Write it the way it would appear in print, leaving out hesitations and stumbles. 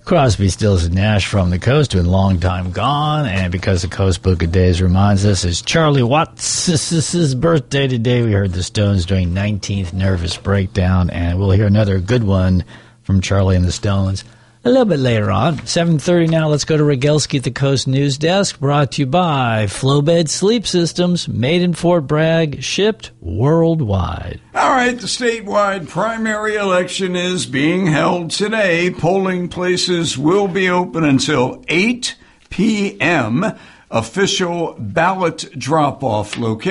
Crosby, Stills, and Nash from the Coast doing Long Time Gone. And because the Coast Book of Days reminds us it's Charlie Watts' birthday today, we heard the Stones doing 19th Nervous Breakdown. And we'll hear another good one from Charlie and the Stones a little bit later on. 7:30 now. Let's go to Rogelski at the Coast News Desk, brought to you by Flowbed Sleep Systems, made in Fort Bragg, shipped worldwide. All right, the statewide primary election is being held today. Polling places will be open until 8 p.m. Official ballot drop-off location.